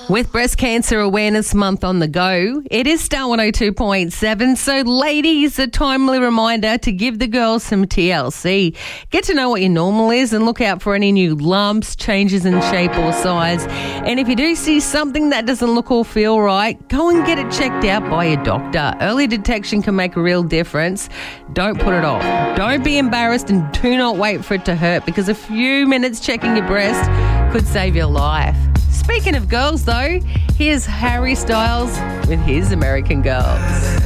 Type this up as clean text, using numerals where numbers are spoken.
With Breast Cancer Awareness Month on the go, it is Star 102.7. So, ladies, a timely reminder to give the girls some TLC. Get to know what your normal is and look out for any new lumps, changes in shape or size. And if you do see something that doesn't look or feel right, go and get it checked out by your doctor. Early detection can make a real difference. Don't put it off. Don't be embarrassed and do not wait for it to hurt, because a few minutes checking your breast could save your life. Speaking of girls, though, here's Harry Styles with his American Girls.